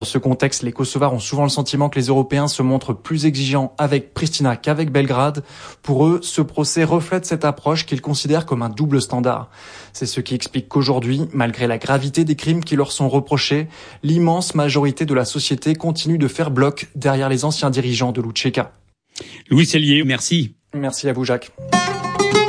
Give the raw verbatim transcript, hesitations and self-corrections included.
Dans ce contexte, les Kosovars ont souvent le sentiment que les Européens se montrent plus exigeants avec Pristina qu'avec Belgrade. Pour eux, ce procès reflète cette approche qu'ils considèrent comme un double standard. C'est ce qui explique qu'aujourd'hui, malgré la gravité des crimes qui leur sont reprochés, l'immense majorité de la société continue de faire bloc derrière les anciens dirigeants de l'U C K. Louis Cellier, merci. Merci à vous, Jacques.